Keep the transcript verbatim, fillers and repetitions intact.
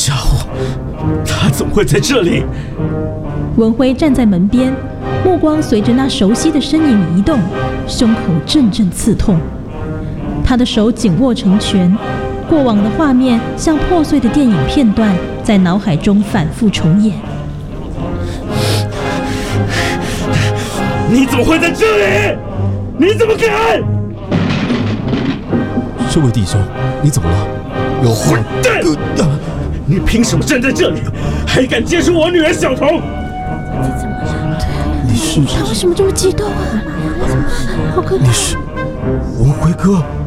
家伙，他怎么会在这里？ 文辉站在门边，目光随着那熟悉的身影移动，胸口阵阵刺痛。他的手紧握成拳，过往的画面像破碎的电影片段，在脑海中反复重演。 你怎么会在这里？你怎么敢？ 这位弟兄，你怎么了？有话？ 混蛋！你凭什么站在这里？还敢接触我女儿小彤？ 你是？ 他为什么这么激动啊？好可怕！ 你是文辉哥？